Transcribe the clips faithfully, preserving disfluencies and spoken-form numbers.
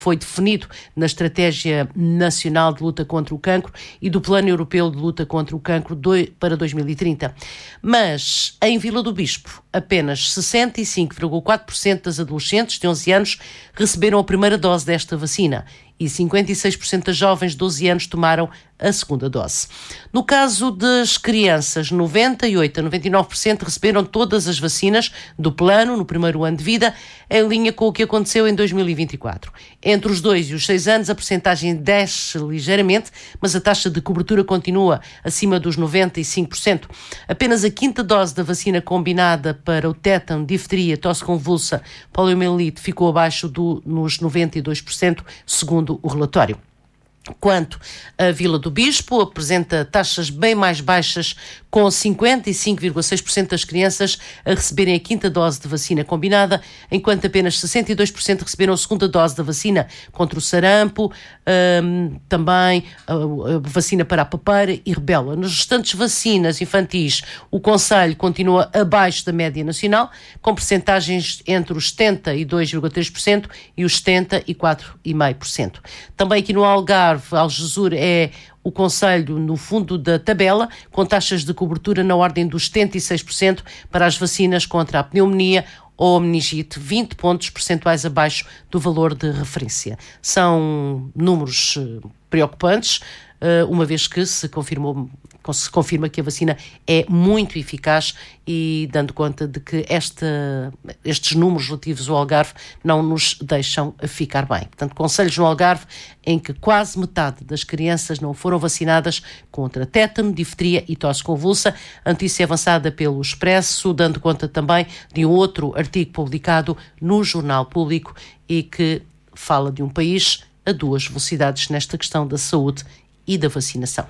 foi definido na Estratégia Nacional de Luta contra o Cancro e do Plano Europeu de Luta contra o Cancro para dois mil e trinta. Mas, em Vila do Bispo, apenas sessenta e cinco vírgula quatro por cento das adolescentes de onze anos receberam a primeira dose desta vacina e cinquenta e seis por cento das jovens de doze anos tomaram a segunda dose. No caso das crianças, noventa e oito a noventa e nove por cento receberam todas as vacinas do plano no primeiro ano de vida, em linha com o que aconteceu em dois mil e vinte e quatro. Entre os dois e os seis anos, a percentagem desce ligeiramente, mas a taxa de cobertura continua acima dos noventa e cinco por cento. Apenas a quinta dose da vacina combinada para o tétano, difteria, tosse convulsa, poliomielite ficou abaixo do, nos noventa e dois por cento, segundo o relatório. Quanto a Vila do Bispo, apresenta taxas bem mais baixas, com cinquenta e cinco vírgula seis por cento das crianças a receberem a quinta dose de vacina combinada, enquanto apenas sessenta e dois por cento receberam a segunda dose da vacina contra o sarampo, um, também a, a vacina para a papeira e rubéola. Nas restantes vacinas infantis, o Conselho continua abaixo da média nacional, com percentagens entre os setenta e dois vírgula três por cento e os setenta e quatro vírgula cinco por cento. Também aqui no Algarve, Algesur é o concelho no fundo da tabela, com taxas de cobertura na ordem dos setenta e seis por cento para as vacinas contra a pneumonia ou a meningite, vinte pontos percentuais abaixo do valor de referência. São números preocupantes, uma vez que se confirmou se confirma que a vacina é muito eficaz e dando conta de que esta, estes números relativos ao Algarve não nos deixam ficar bem. Portanto, concelhos no Algarve em que quase metade das crianças não foram vacinadas contra tétano, difteria e tosse convulsa. A notícia é avançada pelo Expresso, dando conta também de um outro artigo publicado no Jornal Público e que fala de um país a duas velocidades nesta questão da saúde e da vacinação.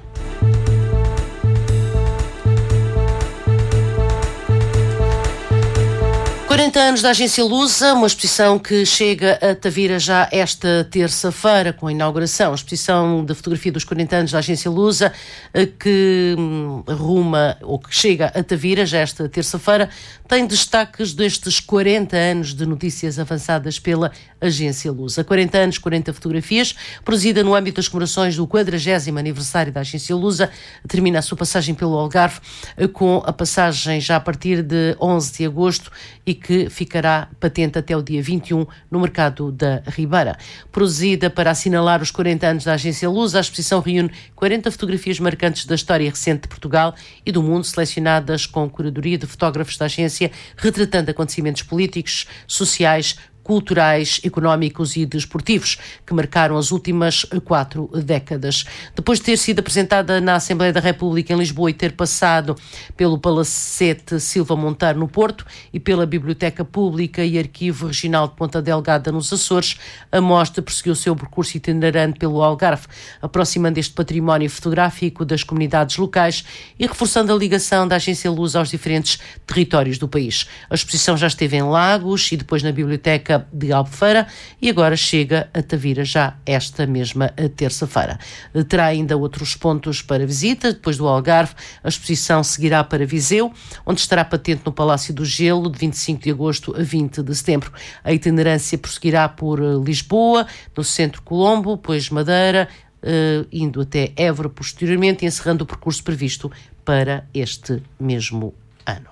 quarenta anos da Agência Lusa, uma exposição que chega a Tavira já esta terça-feira, com a inauguração. A exposição de fotografia dos quarenta anos da Agência Lusa, que ruma, ou que chega a Tavira já esta terça-feira, tem destaques destes quarenta anos de notícias avançadas pela Agência Lusa. quarenta anos, quarenta fotografias, produzida no âmbito das comemorações do quadragésimo aniversário da Agência Lusa, termina a sua passagem pelo Algarve, com a passagem já a partir de onze de agosto e que ficará patente até o dia vinte e um no mercado da Ribeira. Produzida para assinalar os quarenta anos da Agência Lusa, a exposição reúne quarenta fotografias marcantes da história recente de Portugal e do mundo, selecionadas com curadoria de fotógrafos da agência, retratando acontecimentos políticos, sociais, culturais, económicos e desportivos que marcaram as últimas quatro décadas. Depois de ter sido apresentada na Assembleia da República em Lisboa e ter passado pelo Palacete Silva Monteiro no Porto e pela Biblioteca Pública e Arquivo Regional de Ponta Delgada nos Açores, a mostra prosseguiu o seu percurso itinerante pelo Algarve, aproximando este património fotográfico das comunidades locais e reforçando a ligação da Agência Lusa aos diferentes territórios do país. A exposição já esteve em Lagos e depois na Biblioteca de Albufeira e agora chega a Tavira já esta mesma terça-feira. Terá ainda outros pontos para visita. Depois do Algarve, a exposição seguirá para Viseu, onde estará patente no Palácio do Gelo de vinte e cinco de agosto a vinte de setembro. A itinerância prosseguirá por Lisboa, no Centro Colombo, depois Madeira, uh, indo até Évora posteriormente, encerrando o percurso previsto para este mesmo ano.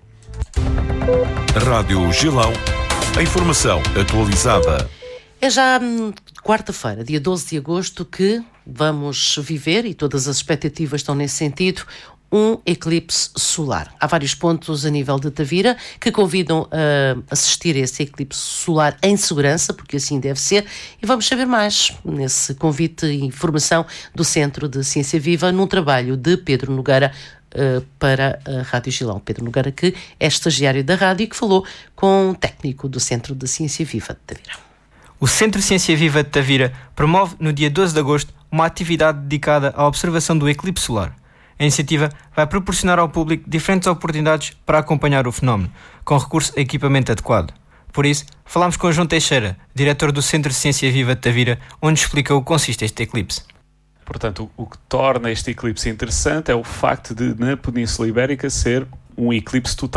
Rádio Gilão. A informação atualizada. É já hum, quarta-feira, dia doze de agosto, que vamos viver, e todas as expectativas estão nesse sentido, um eclipse solar. Há vários pontos a nível de Tavira que convidam a assistir a esse eclipse solar em segurança, porque assim deve ser, e vamos saber mais nesse convite e informação do Centro de Ciência Viva, num trabalho de Pedro Nogueira, Uh, para a Rádio Gilão. Pedro Nogueira, que é estagiário da rádio e que falou com um técnico do Centro de Ciência Viva de Tavira. O Centro de Ciência Viva de Tavira promove no dia doze de agosto uma atividade dedicada à observação do eclipse solar. A iniciativa vai proporcionar ao público diferentes oportunidades para acompanhar o fenómeno, com recurso a equipamento adequado. Por isso, falámos com João Teixeira, diretor do Centro de Ciência Viva de Tavira, onde explica o que consiste este eclipse. Portanto, o que torna este eclipse interessante é o facto de, na Península Ibérica, ser um eclipse total.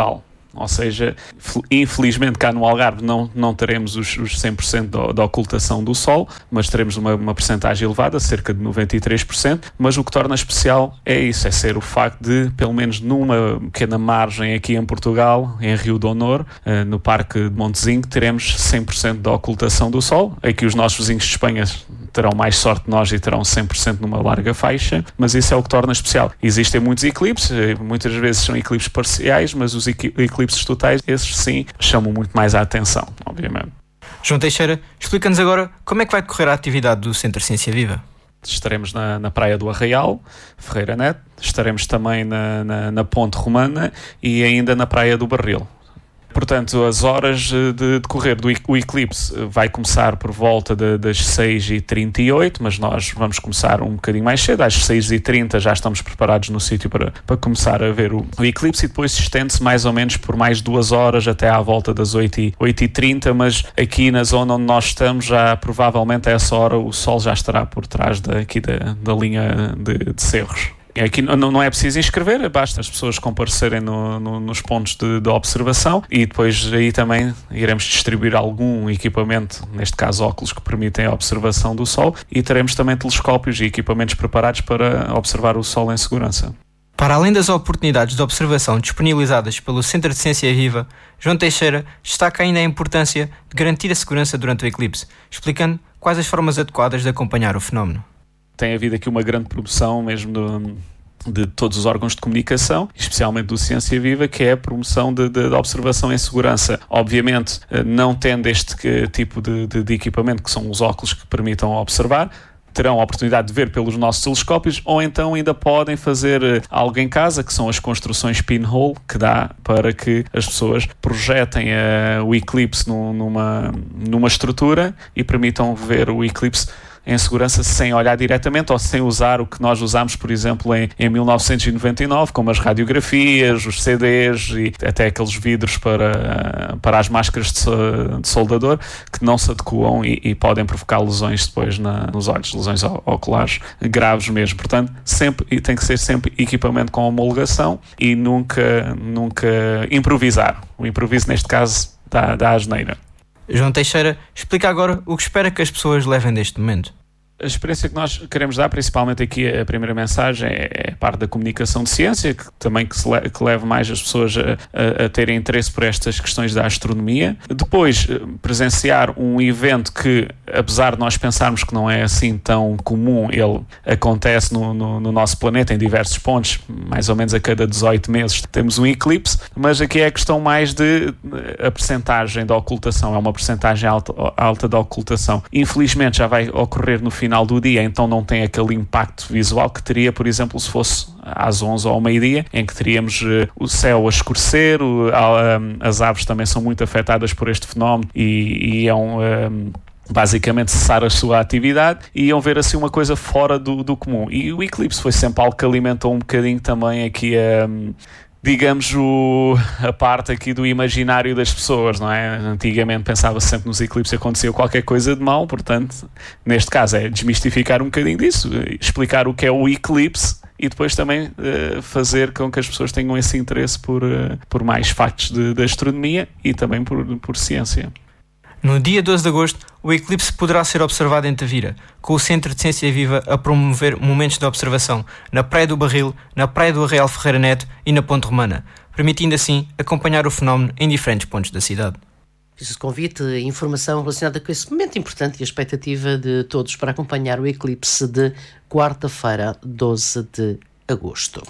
Ou seja, infelizmente cá no Algarve não, não teremos os, os cem por cento da ocultação do sol, mas teremos uma, uma percentagem elevada, cerca de noventa e três por cento, mas o que torna especial é isso, é ser o facto de, pelo menos numa pequena margem aqui em Portugal, em Rio de Honor, no Parque de Montezinho, teremos cem por cento da ocultação do sol. Aqui os nossos vizinhos de Espanha terão mais sorte de nós e terão cem por cento numa larga faixa, mas isso é o que torna especial. Existem muitos eclipses, muitas vezes são eclipses parciais, mas os eclipses totais, esses sim, chamam muito mais a atenção, obviamente. João Teixeira, explica-nos agora como é que vai decorrer a atividade do Centro Ciência Viva. Estaremos na, na Praia do Arraial, Ferreira Neto, estaremos também na, na, na Ponte Romana e ainda na Praia do Barril. Portanto, as horas de decorrer do o eclipse vai começar por volta de, das seis e trinta e oito, mas nós vamos começar um bocadinho mais cedo, às seis e trinta já estamos preparados no sítio para, para começar a ver o, o eclipse, e depois estende-se mais ou menos por mais duas horas até à volta das oito e trinta, mas aqui na zona onde nós estamos já provavelmente a essa hora o sol já estará por trás da, aqui da, da linha de, de cerros. Aqui não, não é preciso inscrever, basta as pessoas comparecerem no, no, nos pontos de, de observação, e depois aí também iremos distribuir algum equipamento, neste caso óculos que permitem a observação do Sol, e teremos também telescópios e equipamentos preparados para observar o Sol em segurança. Para além das oportunidades de observação disponibilizadas pelo Centro de Ciência Viva, João Teixeira destaca ainda a importância de garantir a segurança durante o eclipse, explicando quais as formas adequadas de acompanhar o fenómeno. Tem havido aqui uma grande promoção mesmo do, de todos os órgãos de comunicação, especialmente do Ciência Viva, que é a promoção de, de, de observação em segurança. Obviamente, não tendo este tipo de, de, de equipamento, que são os óculos que permitam observar, terão a oportunidade de ver pelos nossos telescópios, ou então ainda podem fazer algo em casa, que são as construções pinhole, que dá para que as pessoas projetem uh, o eclipse num, numa, numa estrutura e permitam ver o eclipse em segurança sem olhar diretamente, ou sem usar o que nós usámos, por exemplo, em, em mil novecentos e noventa e nove, como as radiografias, os C Ds e até aqueles vidros para, para as máscaras de, de soldador, que não se adequam e, e podem provocar lesões depois na, nos olhos, lesões oculares graves mesmo. Portanto, sempre, e tem que ser sempre equipamento com homologação e nunca, nunca improvisar. O improviso, neste caso, dá, dá asneira. João Teixeira explica agora o que espera que as pessoas levem deste momento. A experiência que nós queremos dar, principalmente aqui a primeira mensagem, é a parte da comunicação de ciência, que também que, se le- que leve mais as pessoas a, a, a terem interesse por estas questões da astronomia. Depois, presenciar um evento que, apesar de nós pensarmos que não é assim tão comum, ele acontece no, no, no nosso planeta, em diversos pontos, mais ou menos a cada dezoito meses temos um eclipse, mas aqui é a questão mais de a percentagem da ocultação, é uma percentagem alta, alta da ocultação. Infelizmente já vai ocorrer no final final do dia, então não tem aquele impacto visual que teria, por exemplo, se fosse às onze ou ao meio-dia, em que teríamos uh, o céu a escurecer, o, a, um, as aves também são muito afetadas por este fenómeno e, e é um... um basicamente cessar a sua atividade e iam ver assim uma coisa fora do, do comum. E o eclipse foi sempre algo que alimentou um bocadinho também aqui a... Um, digamos, o, a parte aqui do imaginário das pessoas, não é? Antigamente pensava-se sempre nos eclipses acontecia qualquer coisa de mal, portanto, neste caso é desmistificar um bocadinho disso, explicar o que é o eclipse e depois também uh, fazer com que as pessoas tenham esse interesse por, uh, por mais factos de, de astronomia e também por, por ciência. No dia doze de agosto, o eclipse poderá ser observado em Tavira, com o Centro de Ciência Viva a promover momentos de observação na Praia do Barril, na Praia do Arraial Ferreira Neto e na Ponte Romana, permitindo assim acompanhar o fenómeno em diferentes pontos da cidade. Fiz o convite, informação relacionada com esse momento importante e a expectativa de todos para acompanhar o eclipse de quarta-feira, doze de agosto.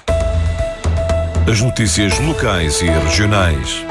As notícias locais e regionais.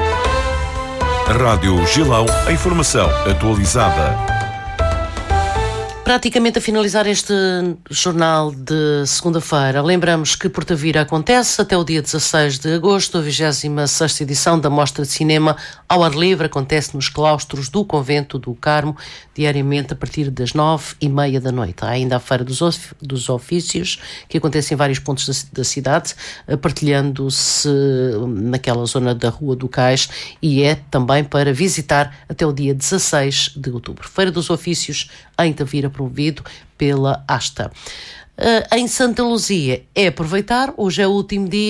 Rádio Gilão, a informação atualizada. Praticamente a finalizar este jornal de segunda-feira, lembramos que por Tavira acontece até o dia dezasseis de agosto, a vigésima sexta edição da Mostra de Cinema ao ar livre, acontece nos claustros do Convento do Carmo, diariamente a partir das nove e meia da noite. Há ainda a Feira dos, of- dos Ofícios, que acontece em vários pontos da, da cidade, partilhando-se naquela zona da Rua do Cais, e é também para visitar até o dia dezasseis de outubro. Feira dos Ofícios em Tavira, promovido pela ASTA. Uh, em Santa Luzia é aproveitar, hoje é o último dia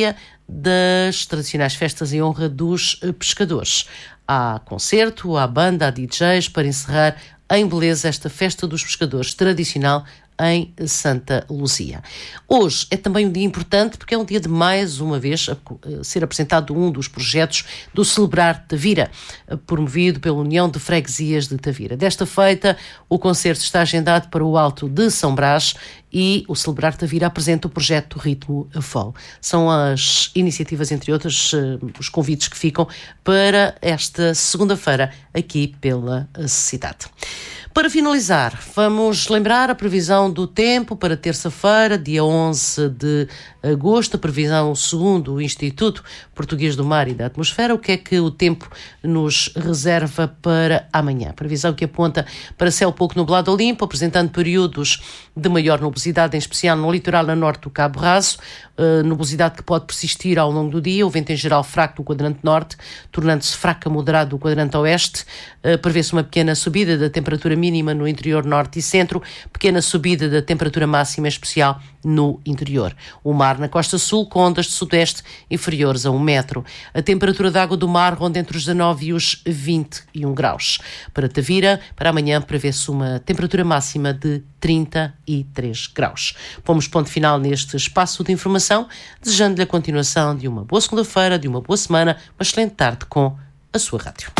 das tradicionais festas em honra dos pescadores. Há concerto, há banda, há D Js para encerrar em beleza esta festa dos pescadores tradicional em Santa Luzia. Hoje é também um dia importante porque é um dia de mais uma vez a ser apresentado um dos projetos do Celebrar Tavira, promovido pela União de Freguesias de Tavira. Desta feita, o concerto está agendado para o Alto de São Brás e o Celebrar Tavira apresenta o projeto Ritmo Fol. São as iniciativas, entre outras, os convites que ficam para esta segunda-feira aqui pela cidade. Para finalizar, vamos lembrar a previsão do tempo para terça-feira, dia onze de agosto, a previsão segundo o Instituto Português do Mar e da Atmosfera. O que é que o tempo nos reserva para amanhã? Previsão que aponta para céu pouco nublado ou limpo, apresentando períodos de maior nubosidade, em especial no litoral a norte do Cabo Raso, uh, nubosidade que pode persistir ao longo do dia, o vento em geral fraco no quadrante norte, tornando-se fraco a moderado no quadrante oeste, uh, prevê-se uma pequena subida da temperatura mínima no interior norte e centro, pequena subida da temperatura máxima, em especial no interior. O mar na costa sul com ondas de sudeste inferiores a um metro. A temperatura da água do mar ronda entre os dezanove e os vinte e um graus. Para Tavira, para amanhã, prevê-se uma temperatura máxima de trinta e três graus. Pomos ponto final neste espaço de informação, desejando-lhe a continuação de uma boa segunda-feira, de uma boa semana, uma excelente tarde com a sua rádio.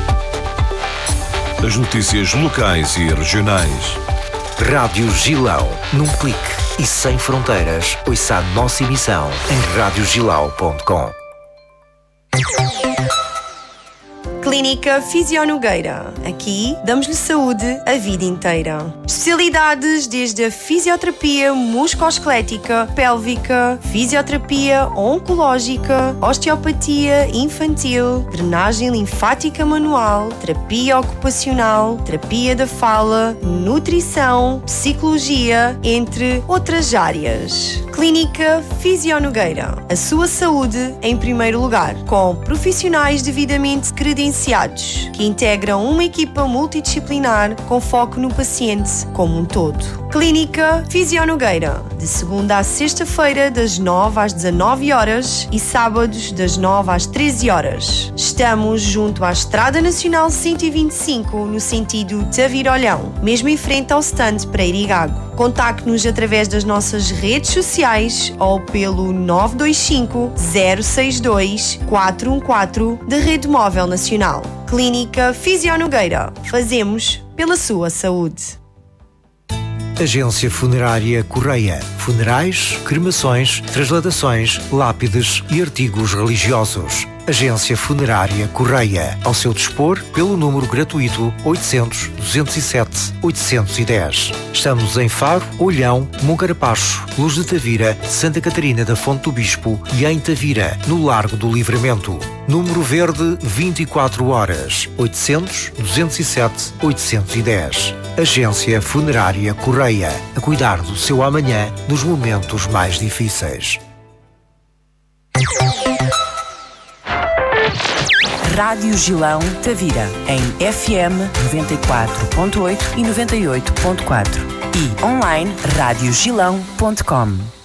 As notícias locais e regionais. Rádio Gilão, num clique e sem fronteiras, ouça a nossa emissão em rádio gilau ponto com. Clínica Fisio Nogueira. Aqui damos-lhe saúde a vida inteira. Especialidades desde a fisioterapia musculoesquelética, pélvica, fisioterapia oncológica, osteopatia infantil, drenagem linfática manual, terapia ocupacional, terapia da fala, nutrição, psicologia, entre outras áreas. Clínica Fisio Nogueira. A sua saúde em primeiro lugar, com profissionais devidamente credenciados que integram uma equipa multidisciplinar com foco no paciente como um todo. Clínica Fisio Nogueira, de segunda a sexta-feira das nove às dezanove horas e sábados das nove às treze horas. Estamos junto à Estrada Nacional cento e vinte e cinco, no sentido Tavira-Olhão, mesmo em frente ao stand para Irigago. Contacte-nos através das nossas redes sociais ou pelo nove dois cinco, zero seis dois, quatro um quatro da Rede Móvel Nacional. Clínica Fisio Nogueira. Fazemos pela sua saúde. Agência Funerária Correia. Funerais, cremações, transladações, lápides e artigos religiosos. Agência Funerária Correia. Ao seu dispor pelo número gratuito oitocentos, duzentos e sete, oitocentos e dez. Estamos em Faro, Olhão, Moncarapaz, Luz de Tavira, Santa Catarina da Fonte do Bispo e em Tavira, no Largo do Livramento. Número verde vinte e quatro horas. oitocentos, duzentos e sete, oitocentos e dez. Agência Funerária Correia. A cuidar do seu amanhã nos momentos mais difíceis. Rádio Gilão Tavira, em F M noventa e quatro ponto oito e noventa e oito ponto quatro e online rádio gilão ponto com.